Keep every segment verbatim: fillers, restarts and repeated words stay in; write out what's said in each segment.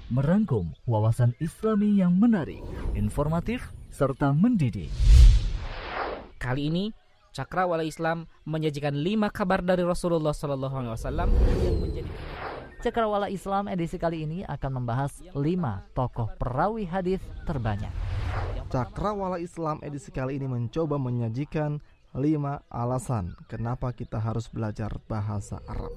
merangkum wawasan Islami yang menarik, informatif, serta mendidik. Kali ini Cakrawala Islam menyajikan lima kabar dari Rasulullah Sallallahu Alaihi Wasallam yang menjadi Cakrawala Islam edisi kali ini akan membahas lima tokoh perawi hadis terbanyak. Cakrawala Islam edisi kali ini mencoba menyajikan lima alasan kenapa kita harus belajar bahasa Arab.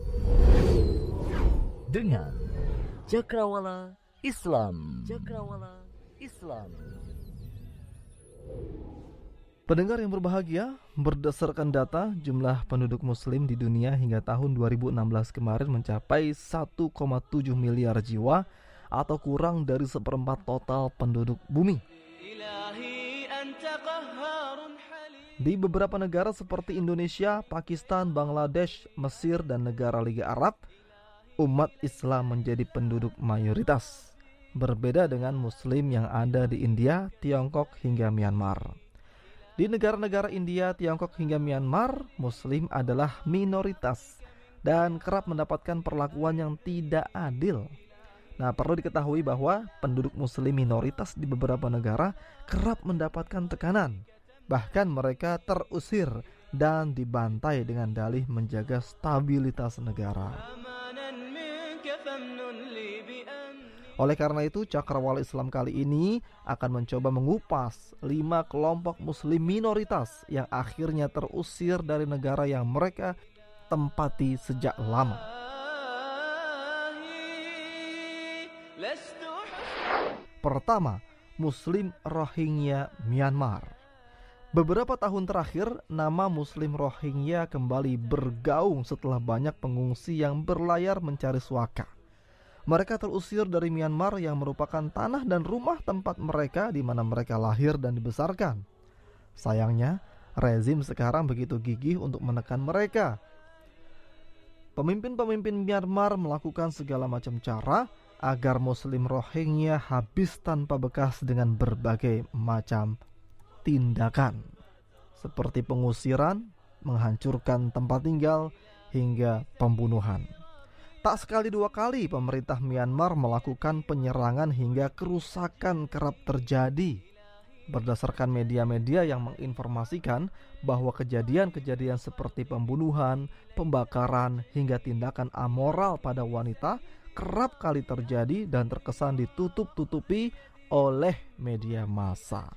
Dengan Cakrawala Islam. Cakrawala Islam. Pendengar yang berbahagia, berdasarkan data, jumlah penduduk muslim di dunia hingga tahun dua ribu enam belas kemarin mencapai satu koma tujuh miliar jiwa atau kurang dari seperempat total penduduk bumi. Di beberapa negara seperti Indonesia, Pakistan, Bangladesh, Mesir, dan negara Liga Arab, umat Islam menjadi penduduk mayoritas. Berbeda dengan muslim yang ada di India, Tiongkok, hingga Myanmar. Di negara-negara India, Tiongkok, hingga Myanmar, muslim adalah minoritas dan kerap mendapatkan perlakuan yang tidak adil. Nah, perlu diketahui bahwa penduduk muslim minoritas di beberapa negara kerap mendapatkan tekanan. Bahkan mereka terusir dan dibantai dengan dalih menjaga stabilitas negara. Oleh karena itu, Cakrawala Islam kali ini akan mencoba mengupas lima kelompok muslim minoritas yang akhirnya terusir dari negara yang mereka tempati sejak lama. Pertama, Muslim Rohingya Myanmar. Beberapa tahun terakhir, nama Muslim Rohingya kembali bergaung setelah banyak pengungsi yang berlayar mencari suaka. Mereka terusir dari Myanmar yang merupakan tanah dan rumah tempat mereka di mana mereka lahir dan dibesarkan. Sayangnya, rezim sekarang begitu gigih untuk menekan mereka. Pemimpin-pemimpin Myanmar melakukan segala macam cara agar Muslim Rohingya habis tanpa bekas dengan berbagai macam tindakan, seperti pengusiran, menghancurkan tempat tinggal, hingga pembunuhan. Tak sekali dua kali pemerintah Myanmar melakukan penyerangan hingga kerusakan kerap terjadi. Berdasarkan media-media yang menginformasikan bahwa kejadian-kejadian seperti pembunuhan, pembakaran, hingga tindakan amoral pada wanita kerap kali terjadi dan terkesan ditutup-tutupi oleh media massa.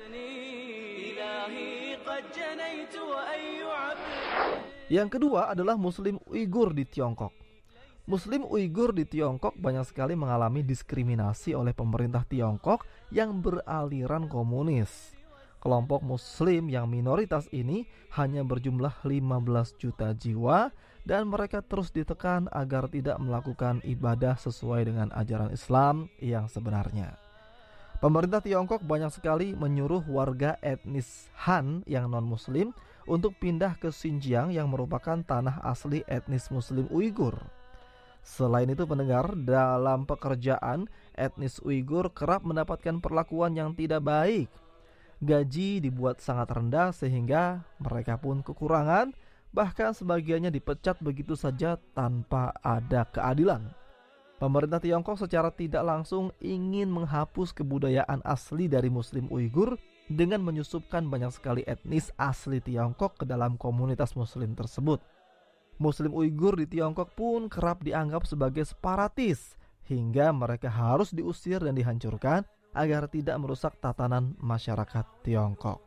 Yang kedua adalah Muslim Uighur di Tiongkok. Muslim Uighur di Tiongkok banyak sekali mengalami diskriminasi oleh pemerintah Tiongkok yang beraliran komunis. Kelompok Muslim yang minoritas ini hanya berjumlah lima belas juta jiwa dan mereka terus ditekan agar tidak melakukan ibadah sesuai dengan ajaran Islam yang sebenarnya. Pemerintah Tiongkok banyak sekali menyuruh warga etnis Han yang non-Muslim untuk pindah ke Xinjiang yang merupakan tanah asli etnis Muslim Uighur. Selain itu, pendengar, dalam pekerjaan, etnis Uighur kerap mendapatkan perlakuan yang tidak baik. Gaji dibuat sangat rendah sehingga mereka pun kekurangan, bahkan sebagiannya dipecat begitu saja tanpa ada keadilan. Pemerintah Tiongkok secara tidak langsung ingin menghapus kebudayaan asli dari Muslim Uighur dengan menyusupkan banyak sekali etnis asli Tiongkok ke dalam komunitas Muslim tersebut. Muslim Uighur di Tiongkok pun kerap dianggap sebagai separatis hingga mereka harus diusir dan dihancurkan agar tidak merusak tatanan masyarakat Tiongkok.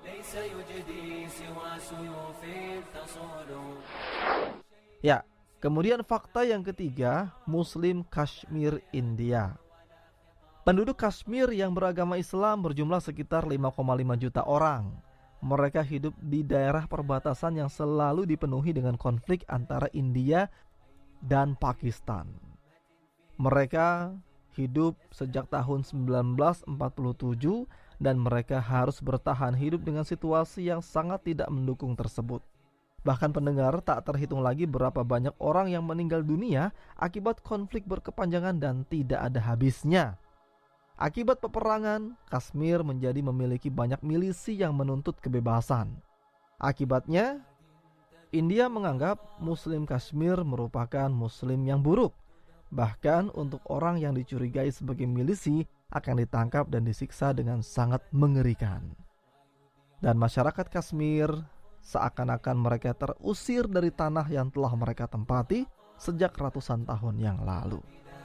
Ya, kemudian fakta yang ketiga, Muslim Kashmir India. Penduduk Kashmir yang beragama Islam berjumlah sekitar lima koma lima juta orang. Mereka hidup di daerah perbatasan yang selalu dipenuhi dengan konflik antara India dan Pakistan. Mereka hidup sejak tahun sembilan belas empat puluh tujuh dan mereka harus bertahan hidup dengan situasi yang sangat tidak mendukung tersebut. Bahkan pendengar, tak terhitung lagi berapa banyak orang yang meninggal dunia akibat konflik berkepanjangan dan tidak ada habisnya. Akibat peperangan, Kashmir menjadi memiliki banyak milisi yang menuntut kebebasan. Akibatnya, India menganggap Muslim Kashmir merupakan Muslim yang buruk. Bahkan untuk orang yang dicurigai sebagai milisi akan ditangkap dan disiksa dengan sangat mengerikan. Dan masyarakat Kashmir seakan-akan mereka terusir dari tanah yang telah mereka tempati sejak ratusan tahun yang lalu.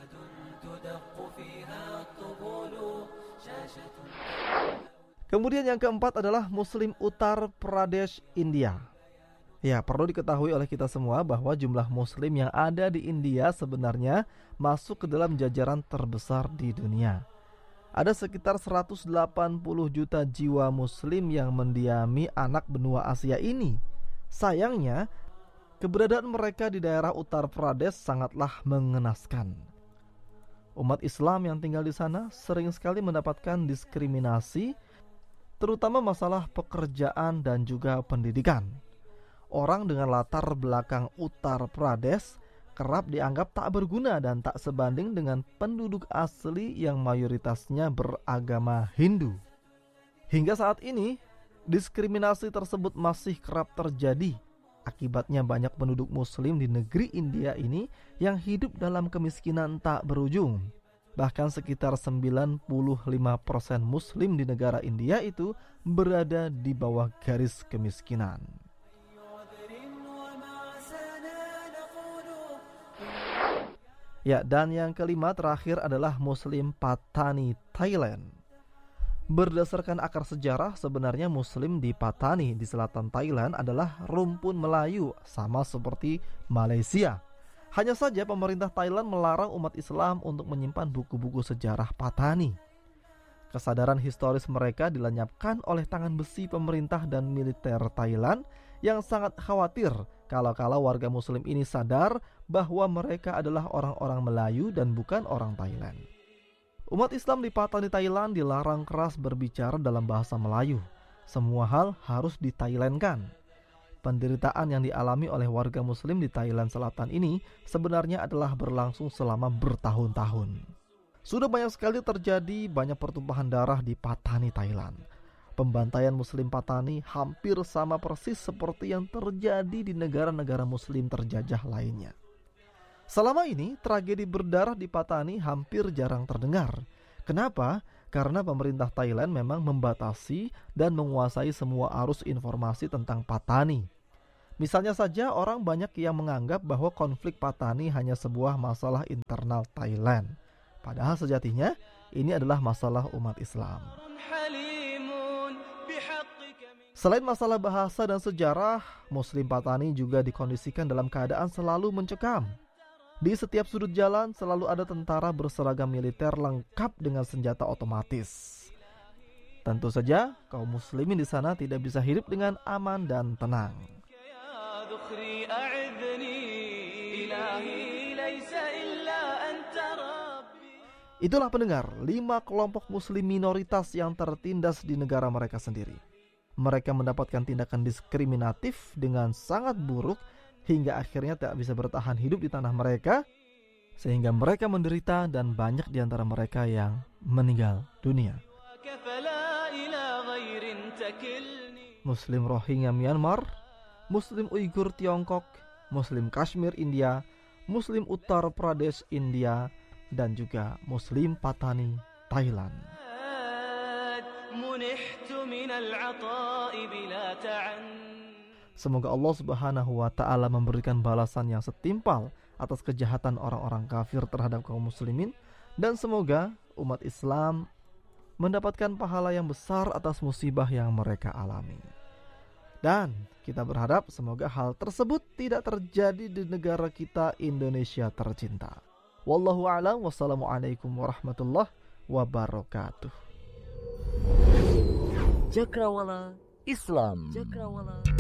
Kemudian yang keempat adalah Muslim Uttar Pradesh, India. Ya, perlu diketahui oleh kita semua bahwa jumlah Muslim yang ada di India sebenarnya masuk ke dalam jajaran terbesar di dunia. Ada sekitar seratus delapan puluh juta jiwa Muslim yang mendiami anak benua Asia ini. Sayangnya, keberadaan mereka di daerah Uttar Pradesh sangatlah mengenaskan. Umat Islam yang tinggal di sana sering sekali mendapatkan diskriminasi, terutama masalah pekerjaan dan juga pendidikan. Orang dengan latar belakang Uttar Pradesh kerap dianggap tak berguna dan tak sebanding dengan penduduk asli yang mayoritasnya beragama Hindu. Hingga saat ini, diskriminasi tersebut masih kerap terjadi. Akibatnya banyak penduduk Muslim di negeri India ini yang hidup dalam kemiskinan tak berujung. Bahkan sekitar sembilan puluh lima persen Muslim di negara India itu berada di bawah garis kemiskinan. Ya, dan yang kelima terakhir adalah Muslim Patani, Thailand. Berdasarkan akar sejarah, sebenarnya Muslim di Patani di selatan Thailand adalah rumpun Melayu, sama seperti Malaysia. Hanya saja pemerintah Thailand melarang umat Islam untuk menyimpan buku-buku sejarah Patani. Kesadaran historis mereka dilenyapkan oleh tangan besi pemerintah dan militer Thailand yang sangat khawatir kalau-kalau warga Muslim ini sadar bahwa mereka adalah orang-orang Melayu dan bukan orang Thailand. Umat Islam di Patani, Thailand dilarang keras berbicara dalam bahasa Melayu. Semua hal harus di-Thailandkan. Penderitaan yang dialami oleh warga Muslim di Thailand Selatan ini sebenarnya adalah berlangsung selama bertahun-tahun. Sudah banyak sekali terjadi banyak pertumpahan darah di Patani, Thailand. Pembantaian Muslim Patani hampir sama persis seperti yang terjadi di negara-negara Muslim terjajah lainnya. Selama ini, tragedi berdarah di Patani hampir jarang terdengar. Kenapa? Karena pemerintah Thailand memang membatasi dan menguasai semua arus informasi tentang Patani. Misalnya saja, orang banyak yang menganggap bahwa konflik Patani hanya sebuah masalah internal Thailand. Padahal sejatinya, ini adalah masalah umat Islam. Selain masalah bahasa dan sejarah, Muslim Patani juga dikondisikan dalam keadaan selalu mencekam. Di setiap sudut jalan selalu ada tentara berseragam militer lengkap dengan senjata otomatis. Tentu saja, kaum muslimin di sana tidak bisa hidup dengan aman dan tenang. Itulah pendengar, lima kelompok muslim minoritas yang tertindas di negara mereka sendiri. Mereka mendapatkan tindakan diskriminatif dengan sangat buruk hingga akhirnya tak bisa bertahan hidup di tanah mereka, sehingga mereka menderita dan banyak di antara mereka yang meninggal dunia. Muslim Rohingya Myanmar, Muslim Uighur Tiongkok, Muslim Kashmir India, Muslim Uttar Pradesh India, dan juga Muslim Patani Thailand. Semoga Allah Subhanahu wa Ta'ala memberikan balasan yang setimpal atas kejahatan orang-orang kafir terhadap kaum muslimin, dan semoga umat Islam mendapatkan pahala yang besar atas musibah yang mereka alami. Dan kita berharap semoga hal tersebut tidak terjadi di negara kita Indonesia tercinta. Wallahu a'lam. Wassalamualaikum warahmatullahi wabarakatuh. Cakrawala Islam. Cakrawala